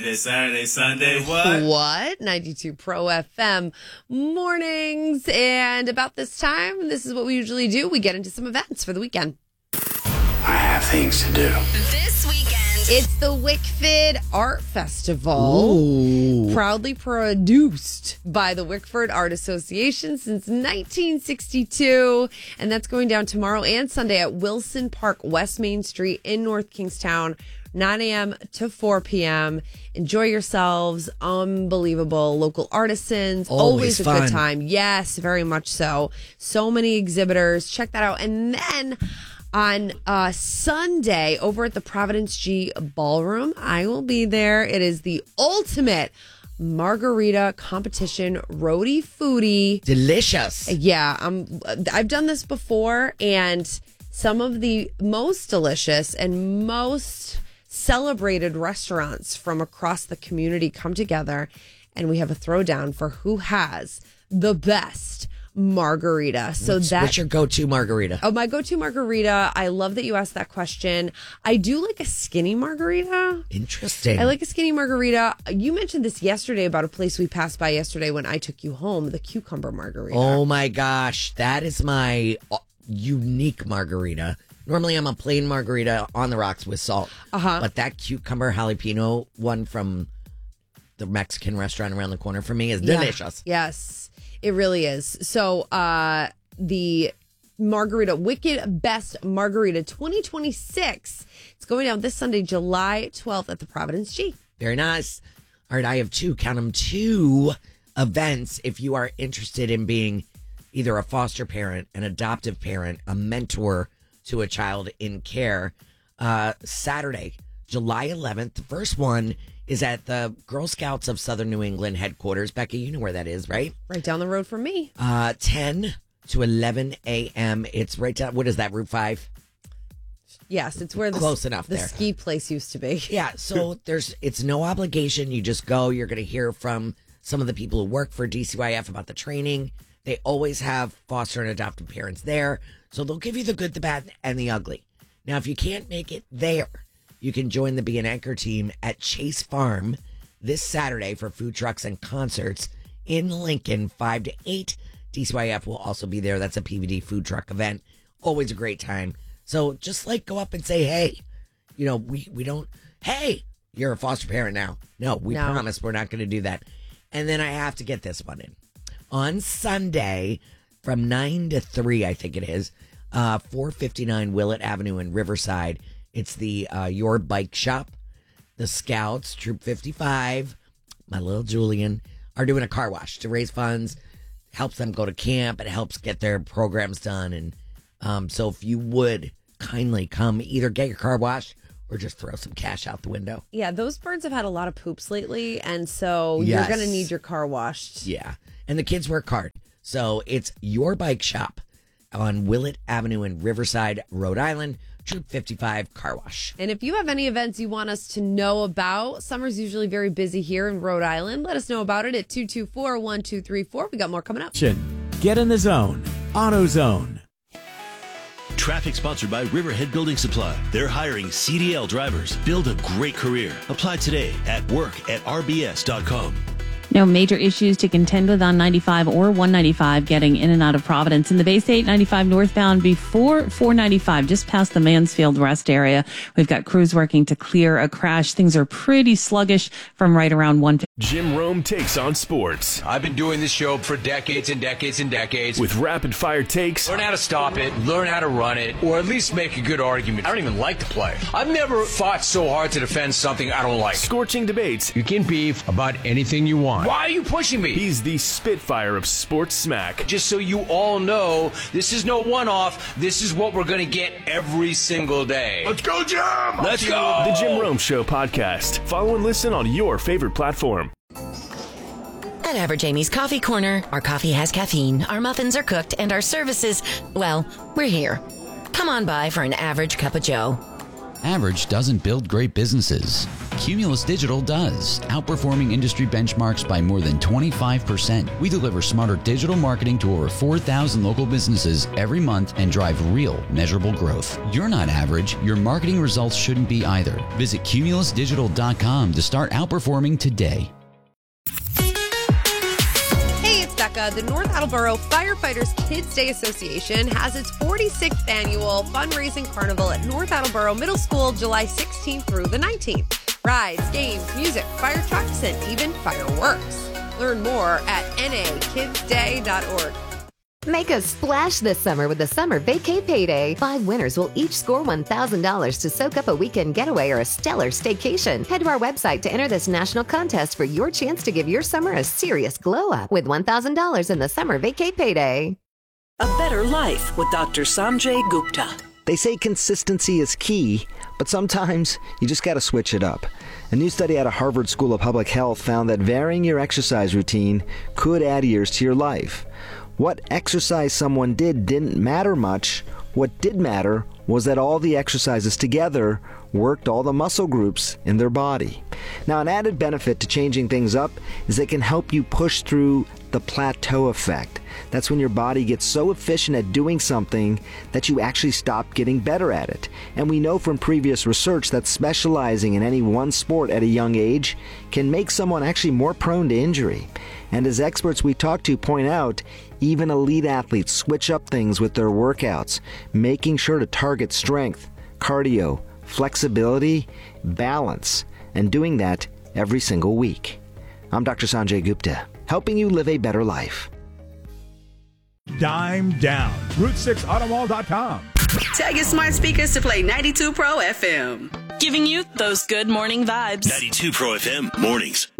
It's Saturday, Sunday, what? What? 92 Pro FM mornings. And about this time, this is what we usually do. We get into some events for the weekend. I have things to do. This weekend, it's the Wickford Art Festival. Ooh. Proudly produced by the Wickford Art Association since 1962. And that's going down tomorrow and Sunday at Wilson Park, West Main Street in North Kingstown. 9 a.m. to 4 p.m. Enjoy yourselves. Unbelievable. Local artisans. Always a fun. good time. Yes, very much so. So many exhibitors. Check that out. And then on Sunday over at the Providence G Ballroom, I will be there. It is the ultimate margarita competition, roadie foodie. Delicious. Yeah, I've done this before, and some of the most delicious and most celebrated restaurants from across the community come together, and we have a throwdown for who has the best margarita. So What's your go-to margarita? Oh, my go-to margarita. I love that you asked that question. I do like a skinny margarita. Interesting. I like a skinny margarita. You mentioned this yesterday about a place we passed by yesterday when I took you home, the cucumber margarita. Oh my gosh, that is my unique margarita. Normally I'm a plain margarita on the rocks with salt. But that cucumber jalapeno one from the Mexican restaurant around the corner for me is delicious. Yeah. Yes, it really is. So the margarita, Wicked Best Margarita 2026. It's going down this Sunday, July 12th at the Providence G. Very nice. All right, I have two events if you are interested in being either a foster parent, an adoptive parent, a mentor to a child in care. Saturday, July 11th. The first one is at the Girl Scouts of Southern New England headquarters. Becky, you know where that is, right? Right down the road from me. 10 to 11 a.m. It's right down, what is that, Route 5? Yes, it's where Close enough the there. ski place used to be. Yeah, so it's no obligation. You just go. You're going to hear from some of the people who work for DCYF about the training. They always have foster and adoptive parents there. So they'll give you the good, the bad, and the ugly. Now, if you can't make it there, you can join the Be an Anchor team at Chase Farm this Saturday for food trucks and concerts in Lincoln, 5 to 8. DCYF will also be there. That's a PVD food truck event. Always a great time. So just go up and say, hey, we don't, hey, you're a foster parent now. No, we promise we're not going to do that. And then I have to get this one in. On Sunday from 9 to 3, I think it is, 459 Willett Avenue in Riverside. It's the Your Bike Shop. The Scouts, Troop 55, my little Julian, are doing a car wash to raise funds. Helps them go to camp. It helps get their programs done. And so if you would kindly come either get your car washed or just throw some cash out the window. Yeah, those birds have had a lot of poops lately, and so you're going to need your car washed. Yeah, and the kids work hard. So it's Your Bike Shop on Willett Avenue in Riverside, Rhode Island, Troop 55 Car Wash. And if you have any events you want us to know about, summer's usually very busy here in Rhode Island. Let us know about it at 224-1234. We got more coming up. Get in the zone. AutoZone. Traffic sponsored by Riverhead Building Supply. They're hiring CDL drivers. Build a great career. Apply today at work@rbs.com. No major issues to contend with on 95 or 195 getting in and out of Providence. In the Bay State, 95 northbound before 495, just past the Mansfield Rest area. We've got crews working to clear a crash. Things are pretty sluggish from right around 1. Jim Rome takes on sports I've been doing this show for decades and decades and decades. with rapid fire takes. Learn how to stop it, learn how to run it, or at least make a good argument. I don't even like to play. I've never fought so hard to defend something I don't like. Scorching debates. You can beef about anything you want. Why are you pushing me? He's the Spitfire of sports smack. Just so you all know, this is no one-off. This is what we're going to get every single day. Let's go, Jim! Let's go! The Jim Rome Show podcast. Follow and listen on your favorite platform. At Average Amy's Coffee Corner, our coffee has caffeine, our muffins are cooked, and our services, well, we're here. Come on by for an average cup of joe. Average doesn't build great businesses. Cumulus Digital does, outperforming industry benchmarks by more than 25%. We deliver smarter digital marketing to over 4,000 local businesses every month and drive real, measurable growth. You're not average. Your marketing results shouldn't be either. Visit cumulusdigital.com to start outperforming today. Hey, it's Becca. The North Attleboro Firefighters Kids Day Association has its 46th annual fundraising carnival at North Attleboro Middle School July 16th through the 19th. Rides, games, music, fire trucks, and even fireworks. Learn more at nakidsday.org. Make a splash this summer with the Summer Vacay Payday. 5 winners will each score $1,000 to soak up a weekend getaway or a stellar staycation. Head to our website to enter this national contest for your chance to give your summer a serious glow up with $1,000 in the Summer Vacay Payday. A better life with Dr. Sanjay Gupta. They say consistency is key, but sometimes you just got to switch it up. A new study out of Harvard School of Public Health found that varying your exercise routine could add years to your life. What exercise someone did didn't matter much. What did matter was that all the exercises together worked all the muscle groups in their body. Now, an added benefit to changing things up is it can help you push through the plateau effect. That's when your body gets so efficient at doing something that you actually stop getting better at it. And we know from previous research that specializing in any one sport at a young age can make someone actually more prone to injury. And as experts we talk to point out, even elite athletes switch up things with their workouts, making sure to target strength, cardio, flexibility, balance, and doing that every single week. I'm Dr. Sanjay Gupta, helping you live a better life. Dime down. Route6automall.com. Tag your smart speakers to play 92 Pro FM. Giving you those good morning vibes. 92 Pro FM mornings.